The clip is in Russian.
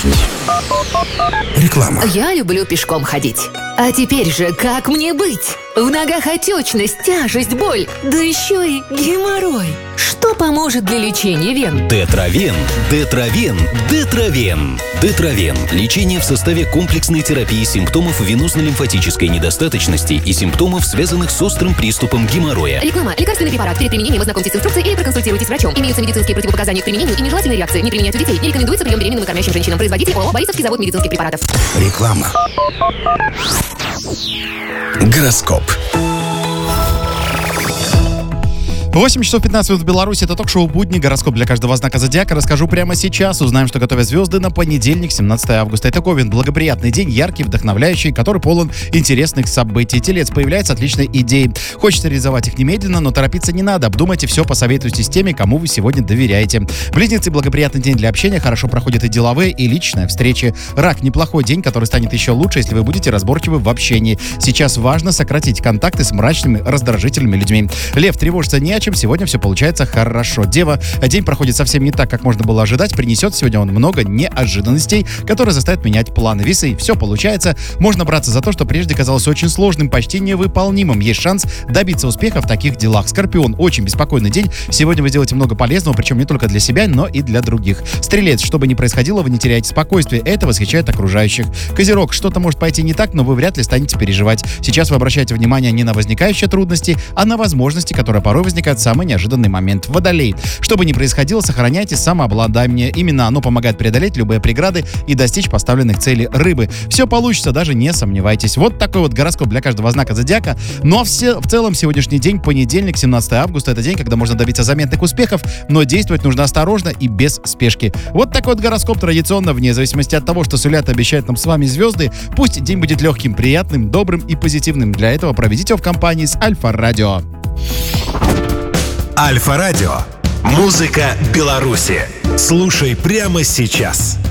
Реклама. Я люблю пешком ходить. А теперь же как мне быть? В ногах отечность, тяжесть, боль, да еще и геморрой. Что поможет для лечения вен? Детравен. Детравен. Лечение в составе комплексной терапии симптомов венозно-лимфатической недостаточности и симптомов, связанных с острым приступом геморроя. Реклама. Лекарственный препарат. Перед применением ознакомьтесь с инструкцией или проконсультируйтесь с врачом. Имеются медицинские противопоказания к применению и нежелательные реакции. Не применять у детей. Не рекомендуется прием беременным и кормящим женщинам. Производитель ООО «Борисовский завод медицинских препаратов». Реклама. Гороскоп. 8 часов 15 минут в Беларуси. Это ток-шоу «Будни». Гороскоп для каждого знака зодиака. Расскажу прямо сейчас. Узнаем, что готовят звезды на понедельник, 17 августа. Это Овен. Благоприятный день, яркий, вдохновляющий, который полон интересных событий. Телец. Появляются отличные идеи. Хочется реализовать их немедленно, но торопиться не надо. Обдумайте все, посоветуйтесь с теми, кому вы сегодня доверяете. Близнецы. Благоприятный день для общения. Хорошо проходят и деловые, и личные встречи. Рак. Неплохой день, который станет еще лучше, если вы будете разборчивы в общении. Сейчас важно сократить контакты с мрачными, раздражительными людьми. Лев. Тревожится не о чем. Сегодня все получается хорошо. Дева. День проходит совсем не так, как можно было ожидать. Принесет сегодня он много неожиданностей, которые заставят менять планы. Весы. Все получается. Можно браться за то, что прежде казалось очень сложным, почти невыполнимым. Есть шанс добиться успеха в таких делах. Скорпион. Очень беспокойный день. Сегодня вы делаете много полезного, причем не только для себя, но и для других. Стрелец. Что бы ни происходило, вы не теряете спокойствие. Это восхищает окружающих. Козерог. Что-то может пойти не так, но вы вряд ли станете переживать. Сейчас вы обращаете внимание не на возникающие трудности, а на возможности, которые порой возникают в самый неожиданный момент. Водолей. Что бы ни происходило, сохраняйте самообладание. Именно оно помогает преодолеть любые преграды и достичь поставленных целей. Рыбы. Все получится, даже не сомневайтесь. Вот такой вот гороскоп для каждого знака зодиака. Ну а в целом сегодняшний день, понедельник, 17 августа, это день, когда можно добиться заметных успехов, но действовать нужно осторожно и без спешки. Вот такой вот гороскоп традиционно, вне зависимости от того, что сулят и обещают нам с вами звезды. Пусть день будет легким, приятным, добрым и позитивным. Для этого проведите его в компании с Альфа-Радио. Альфа-Радио. Музыка Беларуси. Слушай прямо сейчас.